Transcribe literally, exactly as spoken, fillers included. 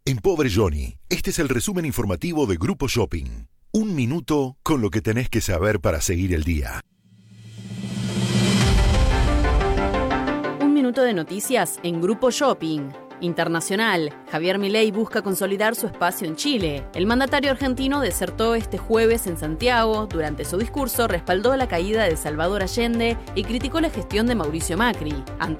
En Pobre Johnny, este es el resumen informativo de Grupo Shopping. Un minuto con lo que tenés que saber para seguir el día. Un minuto de noticias en Grupo Shopping. Internacional. Javier Milei busca consolidar su espacio en Chile. El mandatario argentino desertó este jueves en Santiago. Durante su discurso respaldó la caída de Salvador Allende y criticó la gestión de Mauricio Macri. Ante